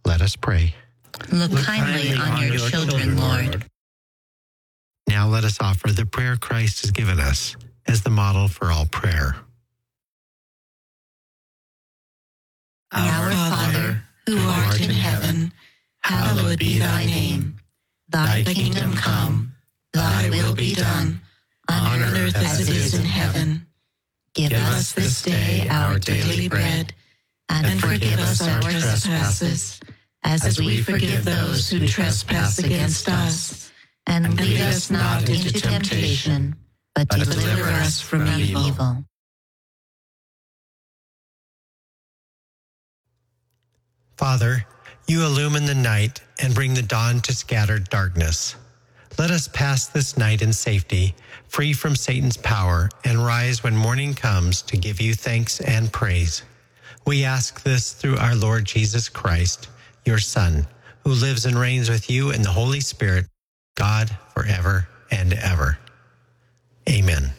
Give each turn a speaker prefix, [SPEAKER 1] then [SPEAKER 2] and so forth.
[SPEAKER 1] Let us pray.
[SPEAKER 2] Look kindly on your children, Lord.
[SPEAKER 1] Now let us offer the prayer Christ has given us as the model for all prayer.
[SPEAKER 2] Our Father, who art in heaven, hallowed be thy name. Thy kingdom come, thy will be done, on earth as it is in heaven. Give us this day our daily bread, and forgive us our trespasses, as we forgive those who trespass against us. And lead us not into temptation, but deliver us from evil.
[SPEAKER 1] Father, you illumine the night and bring the dawn to scattered darkness. Let us pass this night in safety, free from Satan's power, and rise when morning comes to give you thanks and praise. We ask this through our Lord Jesus Christ, your Son, who lives and reigns with you in the Holy Spirit, God, forever and ever. Amen.